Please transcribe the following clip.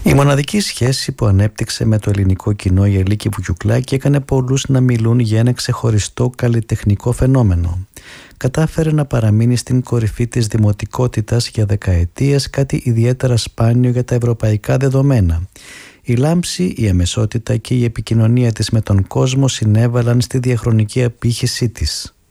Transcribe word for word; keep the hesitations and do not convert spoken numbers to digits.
Η μοναδική σχέση που ανέπτυξε με το ελληνικό κοινό η Ελίκη Βουγιουκλάκη έκανε πολλούς να μιλούν για ένα ξεχωριστό καλλιτεχνικό φαινόμενο. Κατάφερε να παραμείνει στην κορυφή της δημοτικότητας για δεκαετίες, κάτι ιδιαίτερα σπάνιο για τα ευρωπαϊκά δεδομένα. Η λάμψη, η αμεσότητα και η επικοινωνία της με τον κόσμο συνέβαλαν στη διαχρονική απήχησή της.